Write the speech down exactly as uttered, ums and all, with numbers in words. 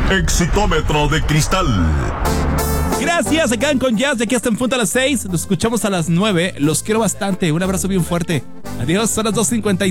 Exitómetro de cristal. Gracias, se quedan con Jazz de aquí hasta en punto a las seis. Nos escuchamos a las nueve. Los quiero bastante. Un abrazo bien fuerte. Adiós, son las dos cincuenta y